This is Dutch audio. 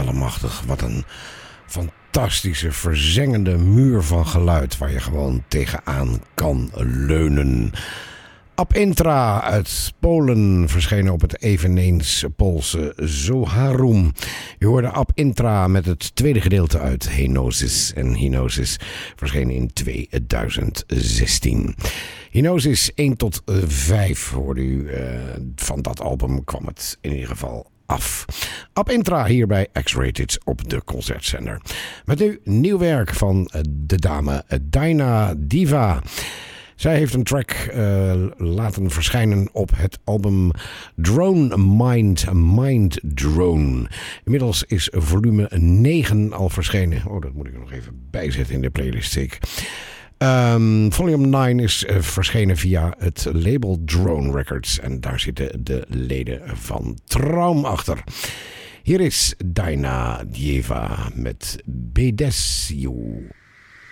allemachtig, wat een fantastische, verzengende muur van geluid waar je gewoon tegenaan kan leunen. Ab Intra uit Polen, verschenen op het eveneens Poolse Zoharum. Je hoorde Ab Intra met het tweede gedeelte uit Henosis. En Henosis verscheen in 2016. Henosis 1 tot 5 hoorde u. Van dat album kwam het in ieder geval af. Ab Intra hier bij X-Rated op de Concertzender. Met nu nieuw werk van de dame Dyna Diva. Zij heeft een track laten verschijnen op het album Drone Mind Drone. Inmiddels is volume 9 al verschenen. Oh, dat moet ik er nog even bijzetten in de playlist. Volume 9 is verschenen via het label Drone Records. En daar zitten de leden van Traum achter. Hier is Dyna Diva met Bedesio.